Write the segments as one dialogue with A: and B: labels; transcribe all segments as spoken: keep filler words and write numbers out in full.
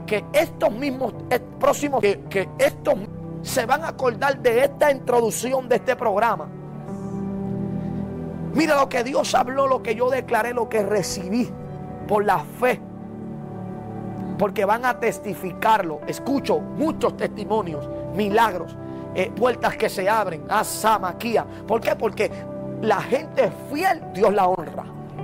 A: que estos mismos eh, próximos, que, que estos se van a acordar de esta introducción de este programa. Mira lo que Dios habló, lo que yo declaré, lo que recibí por la fe. Porque van a testificarlo. Escucho muchos testimonios, milagros, eh, puertas que se abren. Asamaquía. ¿Por qué? Porque la gente fiel, Dios la honra.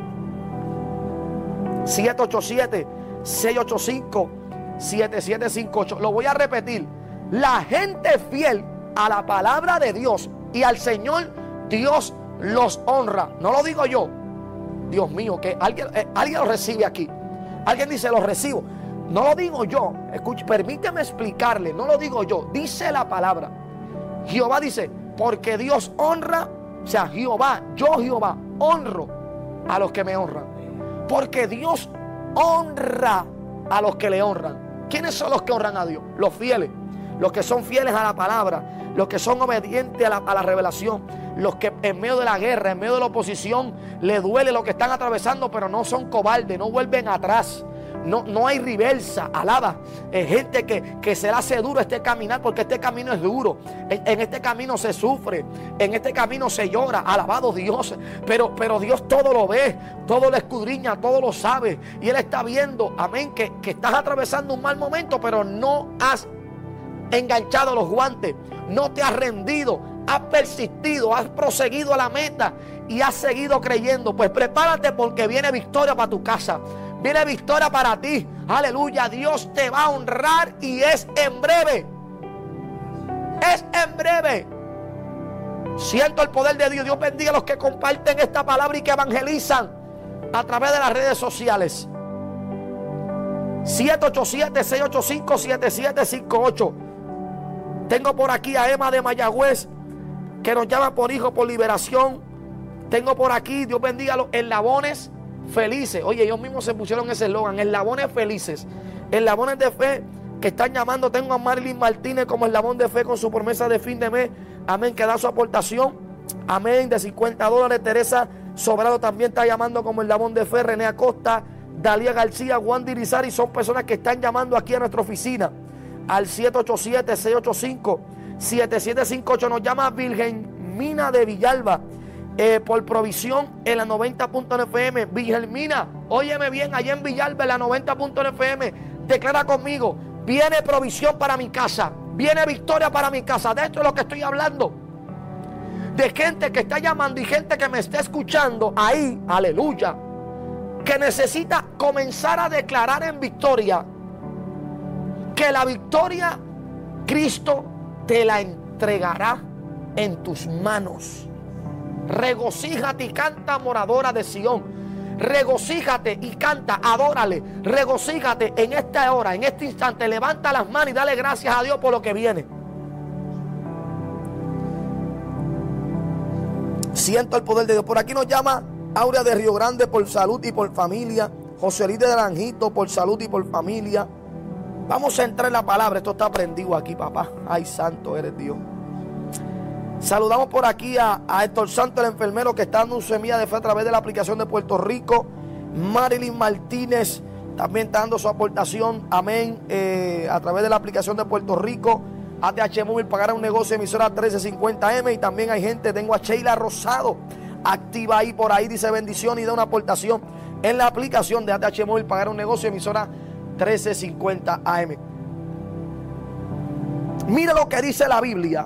A: siete ocho siete, seis ocho cinco, siete siete cinco ocho. Lo voy a repetir. La gente fiel a la palabra de Dios y al Señor, Dios los honra. No lo digo yo. Dios mío, que alguien, eh, alguien lo recibe aquí. Alguien dice, lo recibo. No lo digo yo. Escuche, permíteme explicarle. No lo digo yo. Dice la palabra. Jehová dice, porque Dios honra. O sea, Jehová, yo Jehová, honro a los que me honran. Porque Dios honra a los que le honran. ¿Quiénes son los que honran a Dios? Los fieles. Los que son fieles a la palabra. Los que son obedientes a la, a la revelación. Los que en medio de la guerra, en medio de la oposición, le duele lo que están atravesando, pero no son cobardes, no vuelven atrás. No, no hay reversa, alaba. Eh, gente que, que se le hace duro este caminar, porque este camino es duro. En, en este camino se sufre, en este camino se llora, alabado Dios. Pero, pero Dios todo lo ve, todo lo escudriña, todo lo sabe. Y Él está viendo, amén, que, que estás atravesando un mal momento, pero no has enganchado los guantes, no te has rendido, has persistido, has proseguido a la meta y has seguido creyendo. Pues prepárate, porque viene victoria para tu casa. Viene victoria para ti. Aleluya. Dios te va a honrar y es en breve. Es en breve. Siento el poder de Dios. Dios bendiga a los que comparten esta palabra y que evangelizan a través de las redes sociales. siete ocho siete, seis ocho cinco, siete siete cinco ocho. Tengo por aquí a Emma de Mayagüez, que nos llama por hijo, por liberación. Tengo por aquí, Dios bendiga a los eslabones felices. Oye, ellos mismos se pusieron ese eslogan, eslabones felices. Eslabones de fe que están llamando. Tengo a Marilyn Martínez como eslabón de fe con su promesa de fin de mes. Amén, que da su aportación. Amén, de cincuenta dólares. Teresa Sobrado también está llamando como eslabón de fe. René Acosta, Dalia García, Juan Dirizari son personas que están llamando aquí a nuestra oficina al siete ocho siete, seis ocho cinco, siete siete cinco ocho. Nos llama Virgenmina de Villalba, eh, por provisión en la noventa punto nueve F M. Virgenmina, óyeme bien, allá en Villalba en la noventa punto nueve F M, declara conmigo, viene provisión para mi casa, viene victoria para mi casa. De esto es lo que estoy hablando, de gente que está llamando y gente que me está escuchando ahí, aleluya, que necesita comenzar a declarar en victoria, que la victoria Cristo te la entregará en tus manos. Regocíjate y canta, moradora de Sión. Regocíjate y canta, adórale. Regocíjate en esta hora, en este instante. Levanta las manos y dale gracias a Dios por lo que viene. Siento el poder de Dios. Por aquí nos llama Aurea de Río Grande por salud y por familia. José Luis de Naranjito por salud y por familia. Vamos a entrar en la palabra. Esto está prendido aquí, papá. Ay, santo eres Dios. Saludamos por aquí a, a Héctor Santos, el enfermero, que está dando un semilla de fe a través de la aplicación de Puerto Rico. Marilyn Martínez también está dando su aportación. Amén. Eh, a través de la aplicación de Puerto Rico. A T H Móvil pagará un negocio, emisora trece cincuenta M. Y también hay gente, tengo a Sheila Rosado activa ahí por ahí, dice bendición y da una aportación en la aplicación de A T H Móvil pagará un negocio, emisora trece cincuenta A M. Mira lo que dice la Biblia.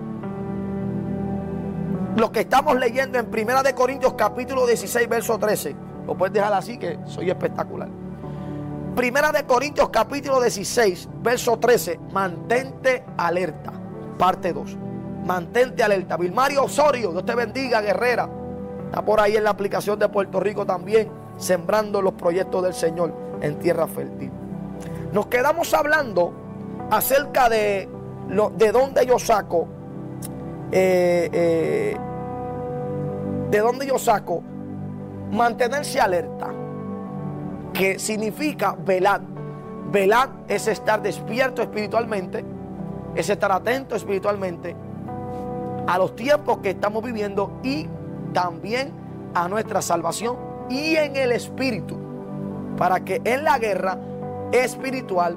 A: Lo que estamos leyendo en Primera de Corintios capítulo dieciséis verso trece. Lo puedes dejar así, que soy espectacular. Primera de Corintios capítulo dieciséis verso trece. Mantente alerta. Parte dos. Mantente alerta. Vilmario Osorio, Dios te bendiga, guerrera. Está por ahí en la aplicación de Puerto Rico también, sembrando los proyectos del Señor en tierra fértil. Nos quedamos hablando acerca de, lo, de dónde yo saco, eh, eh, de dónde yo saco mantenerse alerta, que significa velar. Velar es estar despierto espiritualmente, es estar atento espiritualmente a los tiempos que estamos viviendo y también a nuestra salvación y en el espíritu, para que en la guerra espiritual